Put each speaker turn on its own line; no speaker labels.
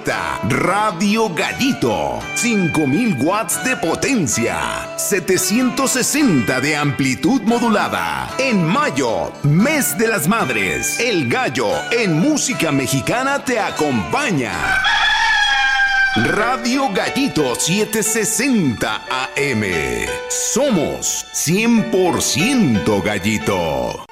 Radio Gallito, 5000 watts de potencia, 760 de amplitud modulada. En mayo, mes de las madres, El Gallo en música mexicana te acompaña. Radio Gallito 760 AM. Somos 100% Gallito.